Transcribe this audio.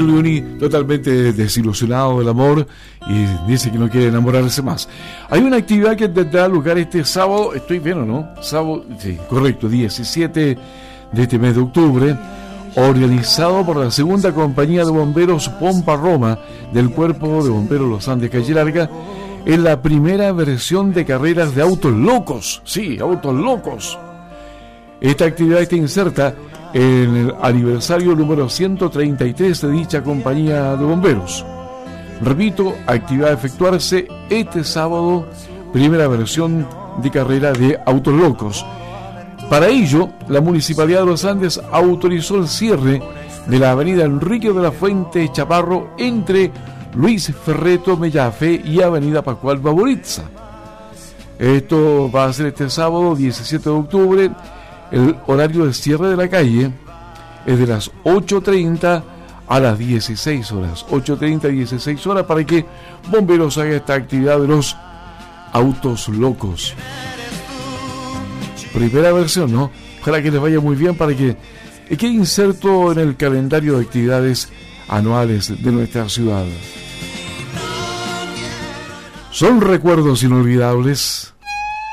Giuliani totalmente desilusionado del amor y dice que no quiere enamorarse más. Hay una actividad que tendrá lugar este sábado, estoy bien o no, sábado, sí, correcto, 17 de este mes de octubre, organizado por la segunda compañía de bomberos Pompa Roma del Cuerpo de Bomberos Los Andes Calle Larga, en la primera versión de carreras de autos locos. Sí, autos locos. Esta actividad está inserta en el aniversario número 133 de dicha compañía de bomberos. Repito, actividad a efectuarse este sábado, primera versión de carrera de autos locos. Para ello, la Municipalidad de Los Andes autorizó el cierre de la avenida Enrique de la Fuente Chaparro entre Luis Ferreto Mellafe y avenida Pascual Baboritza. Esto va a ser este sábado 17 de octubre. El horario de cierre de la calle es de las 8:30 a las 16 horas. 8:30 a 16 horas para que bomberos hagan esta actividad de los autos locos. Primera versión, ¿no? Ojalá que les vaya muy bien para que quede inserto en el calendario de actividades anuales de nuestra ciudad. Son recuerdos inolvidables.